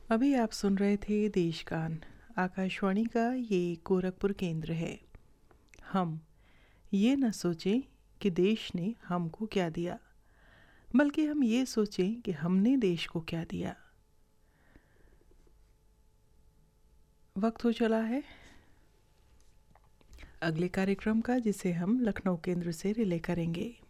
अभी आप सुन रहे थे देशगान। आकाशवाणी का ये गोरखपुर केंद्र है। हम ये न सोचें कि देश ने हमको क्या दिया, बल्कि हम ये सोचें कि हमने देश को क्या दिया। वक्त हो चला है अगले कार्यक्रम का, जिसे हम लखनऊ केंद्र से रिले करेंगे।